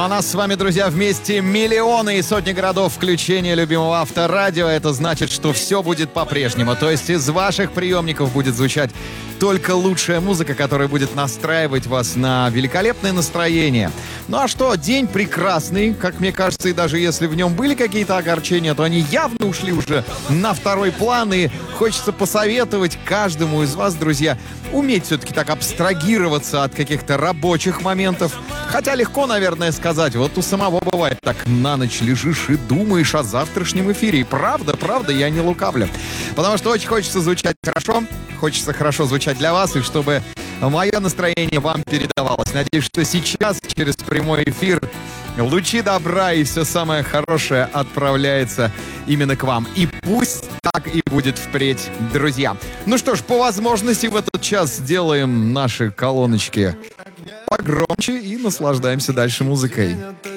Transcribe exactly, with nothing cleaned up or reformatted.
а нас с вами, друзья, вместе миллионы и сотни городов включения любимого Авторадио. Это значит, что все будет по-прежнему. То есть из ваших приемников будет звучать только лучшая музыка, которая будет настраивать вас на великолепное настроение. Ну а что, день прекрасный, как мне кажется, и даже если в нем были какие-то огорчения, то они явно ушли уже на второй план. И хочется посоветовать каждому из вас, друзья, уметь все-таки так абстрагироваться от каких-то рабочих моментов. Хотя легко, наверное, сказать, вот у самого бывает так, на ночь лежишь и думаешь о завтрашнем эфире. И правда, правда, я не лукавлю. Потому что очень хочется звучать хорошо, хочется хорошо звучать для вас, и чтобы мое настроение вам передавалось. Надеюсь, что сейчас через прямой эфир лучи добра и все самое хорошее отправляется именно к вам. И пусть так и будет впредь, друзья. Ну что ж, по возможности в этот час сделаем наши колоночки погромче и наслаждаемся дальше музыкой.